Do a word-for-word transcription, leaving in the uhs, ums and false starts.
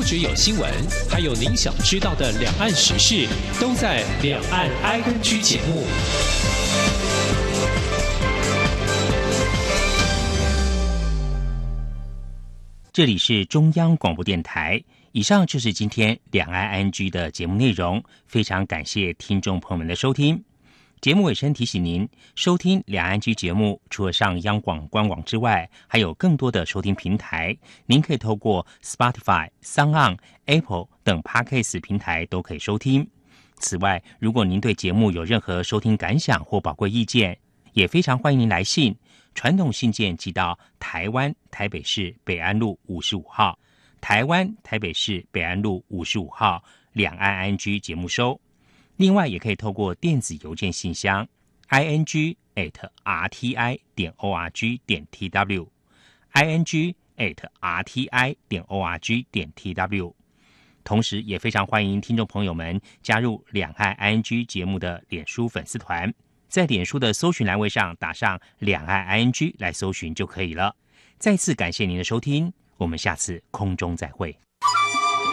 不只有新闻，还有您想知道的两岸时事，都在《两岸 I N G》节目。 这里是中央广播电台，以上就是今天两岸 I N G 的节目内容，非常感谢听众朋友们的收听。节目尾声提醒您，收听两岸 I N G 节目，除了上央广官网之外，还有更多的收听平台，您可以透过 Spotify、SoundOn、Apple 等 Podcast 平台都可以收听。此外，如果您对节目有任何收听感想或宝贵意见，也非常欢迎您来信。传统信件寄到台湾台北市北安路五十五号，台湾台北市北安路五十五号两岸 I N G 节目收。另外，也可以透过电子邮件信箱 i n g at r t i 点 o r g 点 t w i n g at r t i 点 o r g 点 t w。同时，也非常欢迎听众朋友们加入两岸 I N G 节目的脸书粉丝团。在脸书的搜寻栏位上打上两岸 I N G 来搜寻就可以了。再次感谢您的收听，我们下次空中再会。